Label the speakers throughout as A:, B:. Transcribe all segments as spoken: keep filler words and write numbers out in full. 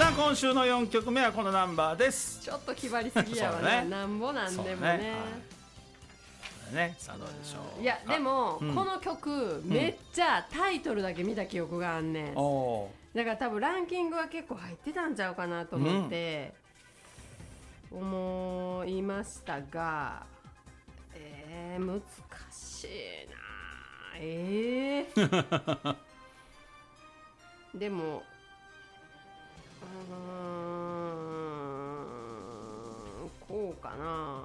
A: さあ今週のよんきょくめはこのナンバーです。
B: ちょっと気張りすぎやわ ね, ねなんぼなんでも ね, ね,
A: はいねさあどうでしょう。
B: いやでも、
A: うん、
B: この曲めっちゃタイトルだけ見た記憶があんねん、うん、だから多分ランキングは結構入ってたんちゃうかなと思って思いましたが、えー、難しいなえーでもうーんこうかな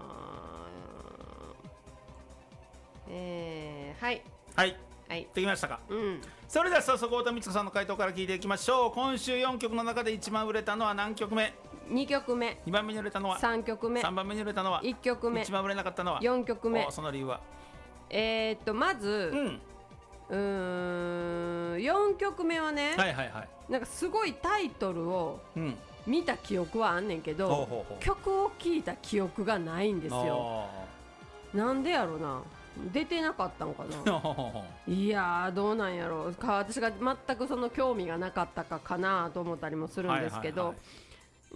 B: えー、はい
A: はいはい、できましたか、うん、それでは早速太田光子さんの回答から聞いていきましょう。今週よんきょくの中で一番売れたのは何曲目？
B: にきょくめ。
A: にばんめに売れたのは
B: さんきょくめ。
A: さんばんめに売れたのはい
B: っきょくめ。
A: 一番売れなかったのは
B: よんきょくめ。
A: その理由は
B: えー、っとまず、うん、うーんよんきょくめはね、はいはいはい、なんかすごいタイトルを見た記憶はあんねんけど、うん、ほうほうほう曲を聴いた記憶がないんですよ。なんでやろな、出てなかったのかないやーどうなんやろうか、私が全くその興味がなかったかかなと思ったりもするんですけど、はいはいはい、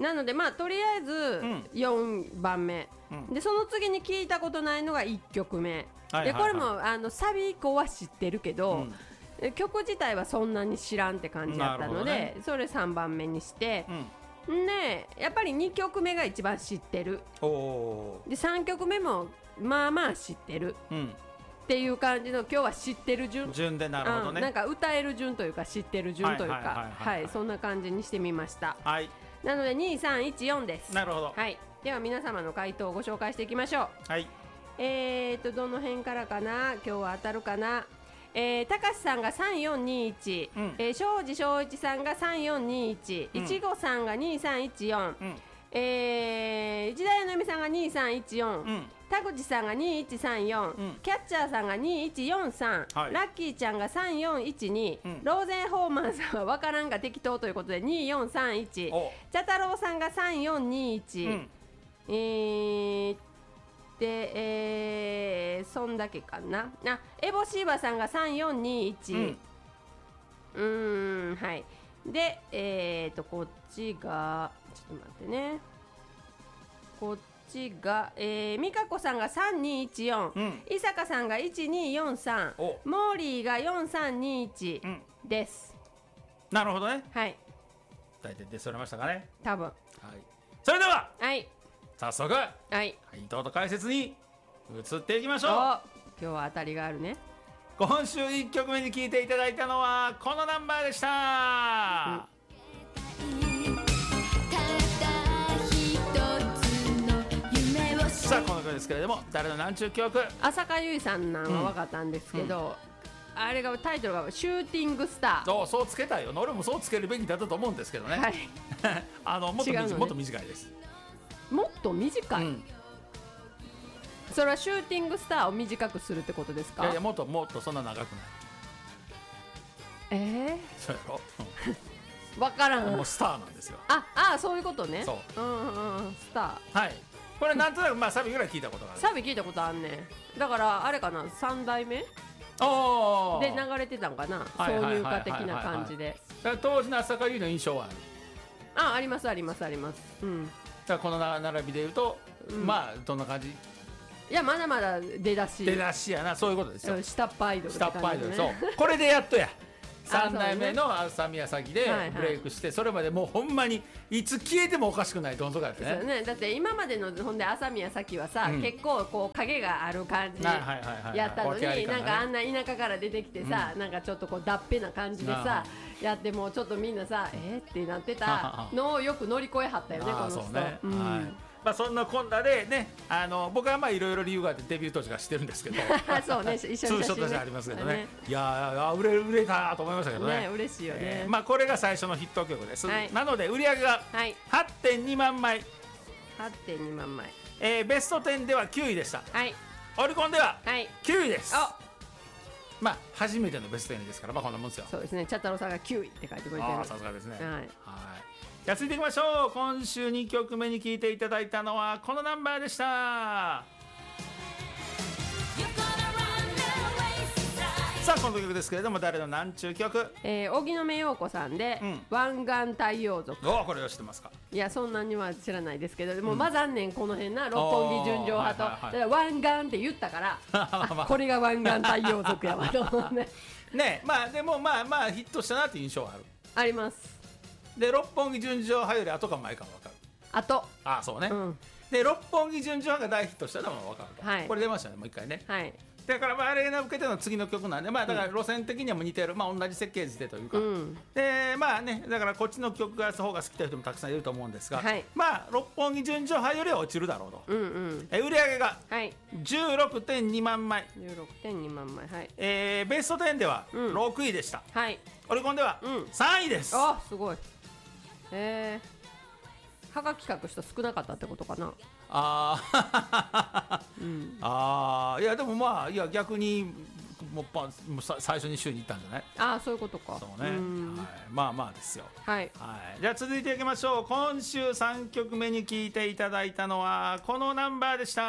B: なのでまあとりあえずよんばんめ、うん、でその次に聞いたことないのがいっきょくめ、はいはいはい、でこれもあのサビ以降は知ってるけど、うん、曲自体はそんなに知らんって感じだったので、ね、それさんばんめにして、うん、でやっぱりにきょくめが一番知ってる。おでさんきょくめもまあまあ知ってる、うん、っていう感じの今日は知ってる順
A: 順でなるほどね、
B: うん、なんか歌える順というか知ってる順というかそんな感じにしてみました、はい、なのでにさんいちよんです。
A: なるほど、
B: はい、では皆様の回答をご紹介していきましょう。はい、えーとどの辺からかな、今日は当たるかな。えー、高橋さんがさんよんにいち、うん、えー、庄司正一さんがさんよんにいち、いちごさんがにさんいちよん、うん、えー、一大のみさんがにさんいちよん、うん、田口さんがにいちさんよん、うん、キャッチャーさんがにいちよんさん、はい、ラッキーちゃんがさんよんいちに、うん、ローゼンホーマンさんは分からんが適当ということでによんさんいち、茶太郎さんがさんよんにいち、うん、えーで、えー、そんだけかな。あ、エボシーバさんがさんよんにいち、うん、うーん、はい。で、えーとこっちがちょっと待ってね、こっちが、えー、美香子さんがさんにいちよん、うん、伊坂さんがいちによんさん、モーリーがよんさんにいちです、
A: うん、なるほどね。
B: はい、
A: 大体出それましたかね、
B: 多分。はい、
A: それでは、
B: はい、
A: 早速、はい、回答と解説に移っていきましょう。
B: 今日は当たりがあるね。
A: 今週いっきょくめに聴いていただいたのはこのナンバーでした、うんさあこの曲ですけれども誰のなんちゅう曲。
B: 浅香唯さんなんは分かったんですけど、うん、あれがタイトルがシューティングスター。
A: そうそうつけたいよ。俺もそうつけるべきだったと思うんですけどね、はい、あのもっと、ね、もっと短いです。
B: もっと短い、うん、それはシューティングスターを短くするってことですか。
A: いやいやもっともっとそんな長くない。
B: えー、
A: そうやろ
B: 分からん。
A: もうスターなんですよ。
B: ああそういうことね。そう、うんうん、スター。
A: はい、これなんとなくまあサビぐらい聞いたことがある。
B: サビ聞いたことあんねん。だからあれかな、さんだいめで流れてたんかな、挿入歌的な感じで。
A: 当時の浅香唯の印象はある。
B: あ、ありますありますあります、うん、
A: だこの並びでいうと、うん、まあどんな感じ。
B: いやまだまだ出だし
A: 出だしやな。そういうことですよ。
B: 下っ端アイドルって感じ、ね、
A: 下っ端アイドル。そうこれでやっとやさんだいめの浅宮咲でブレイクして、はいはい、それまでもうほんまにいつ消えてもおかしくないどん底やって ね, ね
B: だって今までのほんで浅宮咲はさ、うん、結構こう影がある感じやったのに、ね、なんかあんな田舎から出てきてさ、うん、なんかちょっとこうだっぺな感じでさやってもうちょっとみんなさえー、ってなってたのをよく乗り越えはったよねこの人。そうね、うん、はい、まあ、そんなこんなでね、あの僕はまあいろいろ理由があってデビュー当時から知ってるんですけどそうね、一緒に写真ね、
A: ツーショットじゃありますけどね、ね、いやー売れ売れたと思いましたけどね。
B: ね、嬉しいよね、
A: えー、まあこれが最初のヒット曲です、はい、なので売り上げが はってんにまんまい、
B: はってんにまんまい、
A: えー、ベストじゅうではきゅういでした、はい、オリコンではきゅういです、はい、まあ初めてのベストじゅうですから、まあこんなもんですよ。
B: そうですね、茶太郎さんがきゅういって書いてくれてる。
A: あ、さすがですね。はい、はい、じゃあ続いていきましょう。今週にきょくめに聴いていただいたのはこのナンバーでした。 さあこの曲ですけれども誰のなんちゅう曲、
B: えー、荻野目洋子さんで、うん、湾岸太陽族。
A: おこれを知ってますか。
B: いやそんなには知らないですけど、でも、うん、まざんねんこの辺な六本木純情派と、はいはいはい、だから湾岸って言ったからこれが湾岸太陽族やわと思うね
A: ね。まあでもまあまあヒットしたなっていう印象はある。
B: あります。
A: で六本木純情派より後か前かも分かる。
B: 後。
A: ああそうね、うん、で六本木純情派が大ヒットしたのも分かると、はい、これ出ましたねもう一回ね。はい。だからまああれが受けての次の曲なんで、まあだから路線的にはも似てる、まあ同じ設計図でというか、うん、でまあねだからこっちの曲が方が好きな人もたくさんいると思うんですが、はい、まあ六本木純情派よりは落ちるだろうと、うんうん、え売り上げが じゅうろくてんにまんまい、
B: じゅうろくてんにまんまい、はい、
A: えー、ベストじゅうではろくいでした、うん、はい、オリコンではさんいです。
B: あすごい。えー、はがき書く人少なかったってことかな。
A: あー、うん、あーいやでもまあいや逆にもうパもうさ最初に週に行ったんじゃない。
B: ああそういうことか。
A: そうね、はい、まあまあですよ。はい、はい、じゃあ続いていきましょう。今週さんきょくめに聴いていただいたのはこのナンバーでした。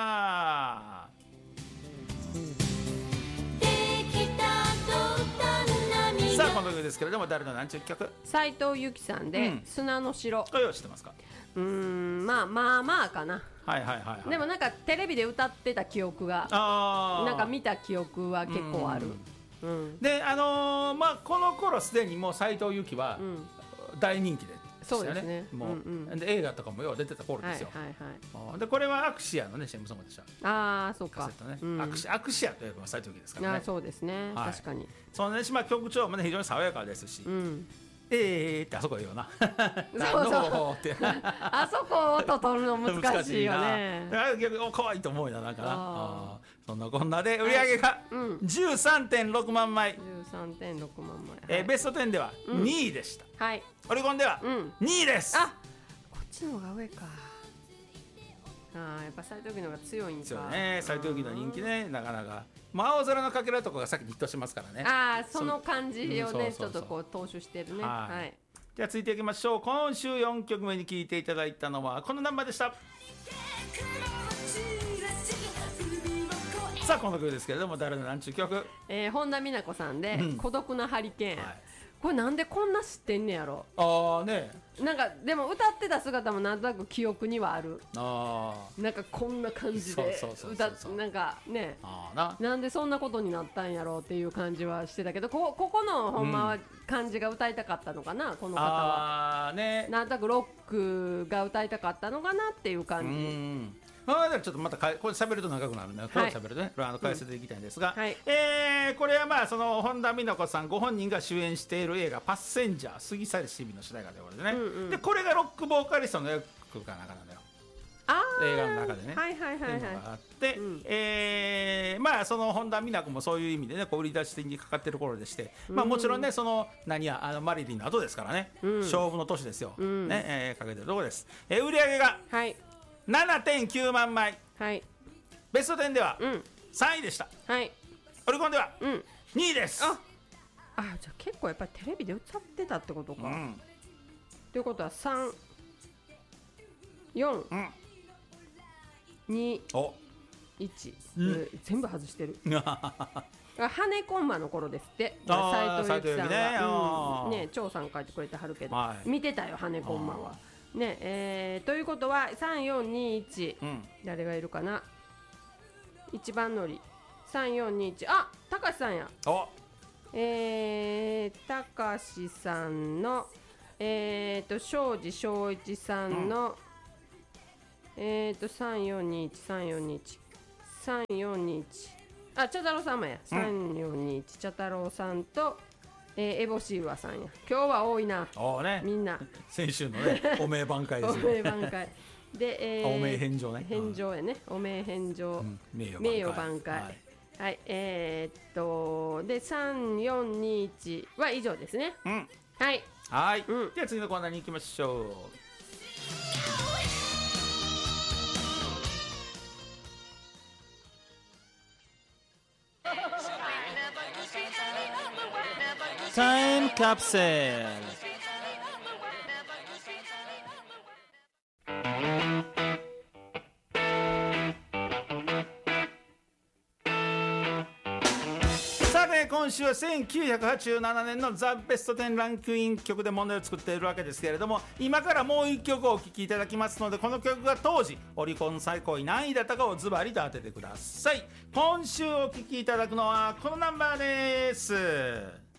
A: さあこの曲ですけれども誰のなんちゅう曲。
B: 斉藤由貴さんで、うん、砂の城。
A: これを知ってますか。
B: うーんまあまあまあかな。
A: はいはいはい、はい、
B: でもなんかテレビで歌ってた記憶があなんか見た記憶は結構ある。
A: うんうん、であのー、まあこの頃すでにもう斉藤由貴は大人気で、ね、
B: そうですね。
A: もう、うんうん、で映画とかもよう出てた頃ですよ。はいはいはい、でこれはアクシアのね シーエム ソングでした。
B: ああそうか。
A: カセットね、うん、アクシアクシアといえば斉藤由貴ですからね。
B: あそうですね、はい、確かに。
A: そのねまあ曲調もね非常に爽やかですし。うんえーってあそこ言うよな。
B: そうそうってあそこ音取るの難しいよね。
A: 逆に可愛いと思うよななんかな。あそんなこんなで売り上げが じゅうさんてんろくまんまい。じゅうさんてんろくまんまい。えー、ベストじゅうではにいでした。うん、はい。オリコンではにいです。
B: うん、あこっちの方が上か。あやっぱ斉藤由貴の方が強いんか。
A: 強いね斉藤由貴の人気ねなかなか。青空のかけらとかがさっきヒットしますからね。
B: ああその感じをねちょっとこう踏襲してるね。はい、はい、
A: じゃあ続いていきましょう。今週よんきょくめに聴いていただいたのはこのナンバーでした。さあこの曲ですけれども誰のなんちゅう曲、
B: えー、本田美奈子さんで、うん、孤独なハリケーン、はい、これなんでこんな知ってんねやろ。
A: ああね
B: なんかでも歌ってた姿もなんとなく記憶にはある。あなんかこんな感じで歌なんかねあななんでそんなことになったんやろうっていう感じはしてたけど こ, ここのほんまは感じが歌いたかったのかな、うん、この方はあ、ね、なんとなくロックが歌いたかったのかなっていう感じ。うんあちょっとまたかこれ喋ると長くなるんで、これ喋るとね、あの解説でいきたいんですが、うんはいえー、これはまあその本田美奈子さんご本人が主演している映画パッセンジャー過ぎ去りし日々の主題歌でこれでね、うんうん、でこれがロックボーカリストの役かなんかなんだよ。あ映画の中でね、はいはいはいはい、っていうのがあって、うん、えー、まあその本田美奈子もそういう意味でねこう売り出しにかかってる頃でして、うん、まあもちろんねその何やあのマリリンの後ですからね、うん、勝負の年ですよ、うん、ね、えー、かけてるところです、えー、売り上げが、はいななてんきゅうまんまい、はい、ベストじゅうではさんいでした、はい、オリコンではにいです。ああじゃあ結構やっぱりテレビで歌ってたってことか、うん、ということはさん、よん、に、いち、うん、全部外してる羽根コンマの頃ですって斉藤由貴さんは、うん、ね張さん書いてくれてはるけど、はい、見てたよ羽根コンマはねえー、ということはさんよんにいち、うん、誰がいるかな。一番乗りさんよんにいちあたかしさんや。えー、たかしさんのえーと庄司正一さんの、うん、えーとさんよんにいちさんよんにいちさんよんにいちあ茶太郎さんもや、うん、さんよんにいち茶太郎さんとえー、エボシーワさんや。今日は多いな、ね、みんな
A: 先週のねお名挽回ですよ
B: お名挽回で、えー、
A: お名返上ね
B: 返上やね、うん、お名返上、うん、名誉挽回はい、はい、えー、っとでさんよんにいちは以上ですね、うん、はい
A: はい、うん、では次のコーナーに行きましょう。タイムカプセル。さて今今週はせんきゅうひゃくはちじゅうななねんのザ・ベストテンランクイン曲で問題を作っているわけですけれども、今からもういっきょくお聴きいただきますので、この曲が当時オリコン最高位何位だったかをズバリと当ててください。今週お聴きいただくのはこのナンバーです。